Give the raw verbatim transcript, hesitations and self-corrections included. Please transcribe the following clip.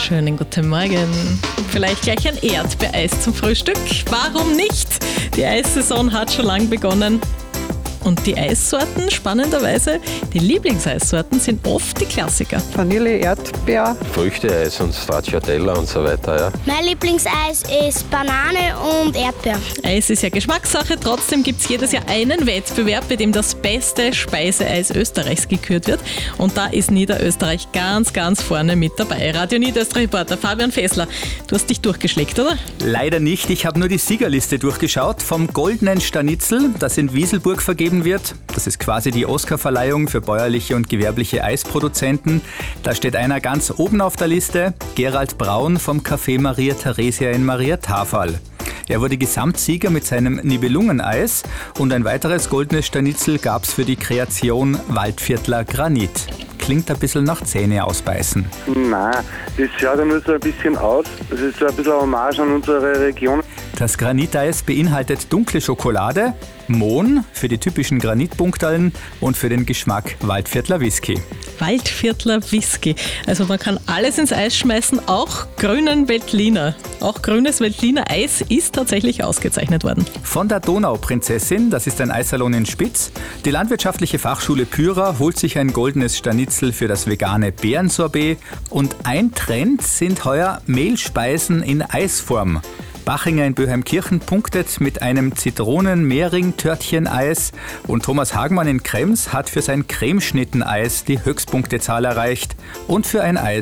Schönen guten Morgen. Vielleicht gleich ein Erdbeereis zum Frühstück? Warum nicht? Die Eissaison hat schon lang begonnen. Und die Eissorten, spannenderweise, die Lieblingseissorten sind oft die Klassiker. Vanille, Erdbeer. Früchteeis und Stracciatella und so weiter, ja. Mein Lieblingseis ist Banane und Erdbeer. Eis ist ja Geschmackssache, trotzdem gibt es jedes Jahr einen Wettbewerb, bei dem das beste Speiseeis Österreichs gekürt wird. Und da ist Niederösterreich ganz, ganz vorne mit dabei. Radio Niederösterreich-Reporter Fabian Fessler, du hast dich durchgeschleckt, oder? Leider nicht, ich habe nur die Siegerliste durchgeschaut. Vom Goldenen Stanitzel, das in Wieselburg vergeben wird. Das ist quasi die Oscarverleihung für bäuerliche und gewerbliche Eisproduzenten. Da steht einer ganz oben auf der Liste, Gerald Braun vom Café Maria Theresia in Maria Tafal. Er wurde Gesamtsieger mit seinem Nibelungeneis und ein weiteres goldenes Stanitzel gab es für die Kreation Waldviertler Granit. Klingt ein bisschen nach Zähne ausbeißen. Nein, das schaut ja nur so ein bisschen aus. Das ist so ein bisschen Hommage an unsere Region. Das Graniteis beinhaltet dunkle Schokolade, Mohn für die typischen Granitpunkteln und für den Geschmack Waldviertler Whisky. Waldviertler Whisky. Also man kann alles ins Eis schmeißen, auch grünen Veltliner. Auch grünes Veltliner Eis ist tatsächlich ausgezeichnet worden. Von der Donauprinzessin, das ist ein Eissalon in Spitz. Die Landwirtschaftliche Fachschule Pyra holt sich ein goldenes Stanitzel für das vegane Beerensorbet. Und ein Trend sind heuer Mehlspeisen in Eisform. Bachinger in Böheimkirchen punktet mit einem Zitronen-Mehring-Törtchen-Eis und Thomas Hagmann in Krems hat für sein Cremeschnitten-Eis die Höchstpunktezahl erreicht und für ein Eis